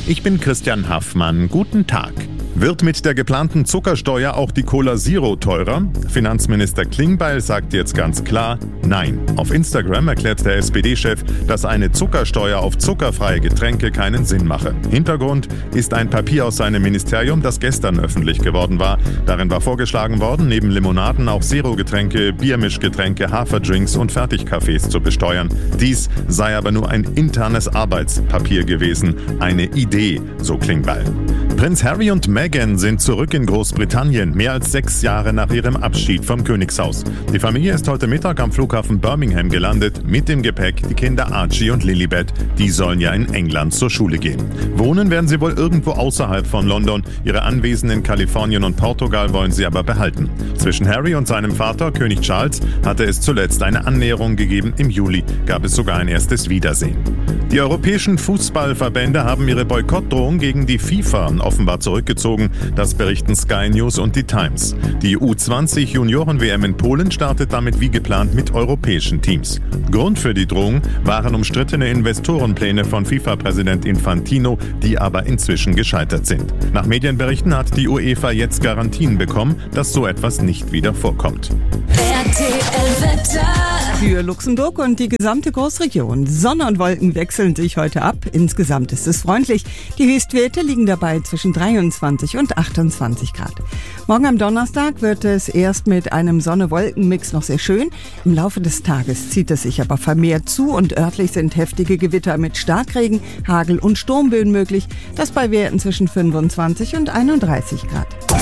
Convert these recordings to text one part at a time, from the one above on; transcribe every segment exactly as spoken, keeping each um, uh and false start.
Ich bin Christian Haffmann. Guten Tag. Wird mit der geplanten Zuckersteuer auch die Cola Zero teurer? Finanzminister Klingbeil sagt jetzt ganz klar, nein. Auf Instagram erklärt der S P D-Chef, dass eine Zuckersteuer auf zuckerfreie Getränke keinen Sinn mache. Hintergrund ist ein Papier aus seinem Ministerium, das gestern öffentlich geworden war. Darin war vorgeschlagen worden, neben Limonaden auch Zero-Getränke, Biermischgetränke, Haferdrinks und Fertigkaffees zu besteuern. Dies sei aber nur ein internes Arbeitspapier gewesen, eine Idee, so Klingbeil. Prinz Harry und Meghan sind zurück in Großbritannien, mehr als sechs Jahre nach ihrem Abschied vom Königshaus. Die Familie ist heute Mittag am Flughafen Birmingham gelandet, mit dem Gepäck die Kinder Archie und Lilibet. Die sollen ja in England zur Schule gehen. Wohnen werden sie wohl irgendwo außerhalb von London. Ihre Anwesen in Kalifornien und Portugal wollen sie aber behalten. Zwischen Harry und seinem Vater, König Charles, hatte es zuletzt eine Annäherung gegeben. Im Juli gab es sogar ein erstes Wiedersehen. Die europäischen Fußballverbände haben ihre Boykottdrohung gegen die FIFA offenbar zurückgezogen. Das berichten Sky News und die Times. Die U zwanzig Junioren-W M in Polen startet damit wie geplant mit europäischen Teams. Grund für die Drohung waren umstrittene Investorenpläne von FIFA-Präsident Infantino, die aber inzwischen gescheitert sind. Nach Medienberichten hat die UEFA jetzt Garantien bekommen, dass so etwas nicht wieder vorkommt. R T L-Wetter. Für Luxemburg und die gesamte Großregion. Sonne und Wolken wechseln sich heute ab. Insgesamt ist es freundlich. Die Höchstwerte liegen dabei zwischen dreiundzwanzig und achtundzwanzig Grad. Morgen am Donnerstag wird es erst mit einem Sonne-Wolken-Mix noch sehr schön. Im Laufe des Tages zieht es sich aber vermehrt zu und örtlich sind heftige Gewitter mit Starkregen, Hagel und Sturmböen möglich. Das bei Werten zwischen fünfundzwanzig und einunddreißig Grad.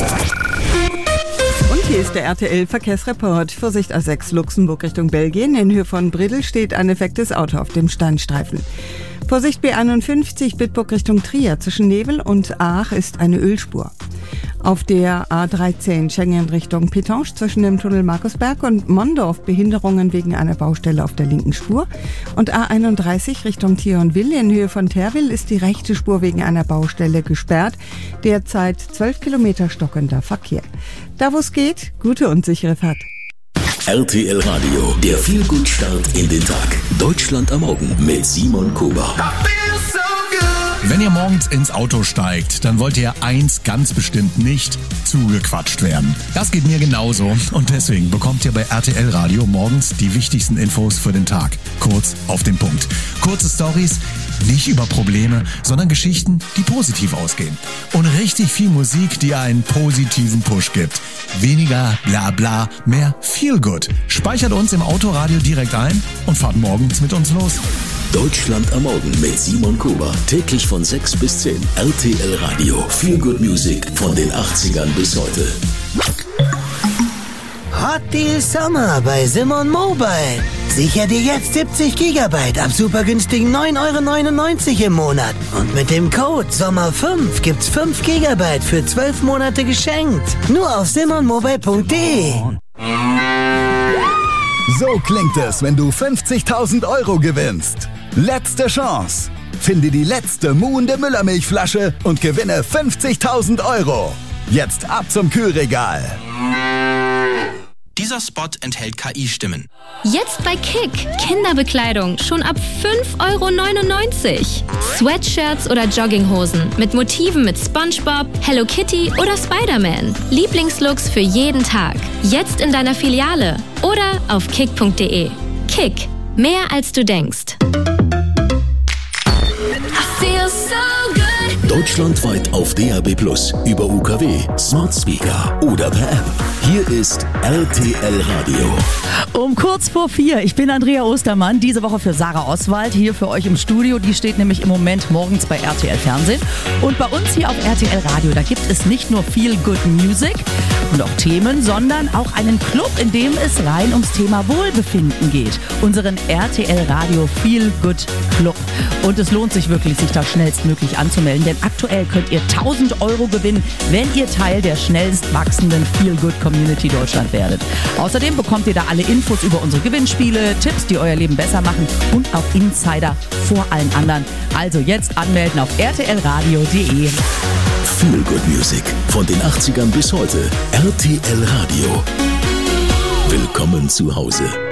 Hier ist der R T L-Verkehrsreport. Vorsicht A sechs Luxemburg Richtung Belgien. In Höhe von Bridel steht ein defektes Auto auf dem Steinstreifen. Vorsicht B einundfünfzig Bitburg Richtung Trier. Zwischen Nevel und Aach ist eine Ölspur. Auf der A dreizehn Schengen Richtung Petange zwischen dem Tunnel Markusberg und Mondorf Behinderungen wegen einer Baustelle auf der linken Spur. Und A einunddreißig Richtung Thionville in Höhe von Terwil ist die rechte Spur wegen einer Baustelle gesperrt. Derzeit zwölf Kilometer stockender Verkehr. Da wo es geht, gute und sichere Fahrt. R T L Radio, der Feel-Good-Start in den Tag. Deutschland am Morgen mit Simon Kuba. Wenn ihr morgens ins Auto steigt, dann wollt ihr eins ganz bestimmt nicht: zugequatscht werden. Das geht mir genauso und deswegen bekommt ihr bei R T L Radio morgens die wichtigsten Infos für den Tag. Kurz auf den Punkt. Kurze Storys, nicht über Probleme, sondern Geschichten, die positiv ausgehen. Und richtig viel Musik, die einen positiven Push gibt. Weniger bla bla, mehr Feel Good. Speichert uns im Autoradio direkt ein und fahrt morgens mit uns los. Deutschland am Morgen mit Simon Kuba. Täglich von sechs bis zehn. R T L Radio. Feel Good Music von den achtzigern bis heute. Hot Deal Summer bei Simon Mobile. Sicher dir jetzt siebzig Gigabyte ab super günstigen neun Euro neunundneunzig im Monat. Und mit dem Code Sommer fünf gibt's fünf Gigabyte für zwölf Monate geschenkt. Nur auf simon mobile punkt de. So klingt es, wenn du fünfzigtausend Euro gewinnst. Letzte Chance. Finde die letzte muhende Müllermilchflasche und gewinne fünfzigtausend Euro. Jetzt ab zum Kühlregal. Dieser Spot enthält K I-Stimmen. Jetzt bei Kick. Kinderbekleidung schon ab fünf Euro neunundneunzig. Sweatshirts oder Jogginghosen mit Motiven mit SpongeBob, Hello Kitty oder Spider-Man. Lieblingslooks für jeden Tag. Jetzt in deiner Filiale oder auf kick punkt de. Kick. Mehr als du denkst. Deutschlandweit auf D A B plus, über U K W, Smart Speaker oder per App. Hier ist R T L Radio. Um kurz vor vier. Ich bin Andrea Ostermann, diese Woche für Sarah Oswald hier für euch im Studio. Die steht nämlich im Moment morgens bei R T L Fernsehen. Und bei uns hier auf R T L Radio, da gibt es nicht nur Feel Good Music und auch Themen, sondern auch einen Club, in dem es rein ums Thema Wohlbefinden geht. Unseren R T L Radio Feel Good Club. Und es lohnt sich wirklich, sich da schnellstmöglich anzumelden, denn aktuell könnt ihr tausend Euro gewinnen, wenn ihr Teil der schnellst wachsenden Feel Good Community Deutschland werdet. Außerdem bekommt ihr da alle Infos über unsere Gewinnspiele, Tipps, die euer Leben besser machen und auch Insider vor allen anderen. Also jetzt anmelden auf r t l radio punkt de. Feel Good Music von den achtzigern bis heute. R T L Radio. Willkommen zu Hause.